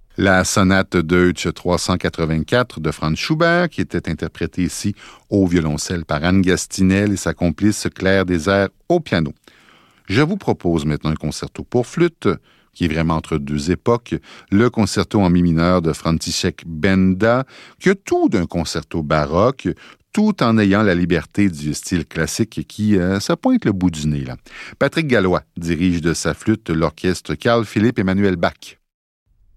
La sonate Deutsch 384 de Franz Schubert, qui était interprétée ici au violoncelle par Anne Gastinel et sa complice Claire Désert au piano. Je vous propose maintenant un concerto pour flûte, qui est vraiment entre deux époques, le concerto en mi mineur de František Benda, qui a tout d'un concerto baroque, tout en ayant la liberté du style classique qui ça pointe le bout du nez, là. Patrick Gallois dirige de sa flûte l'orchestre Carl Philipp Emanuel Bach.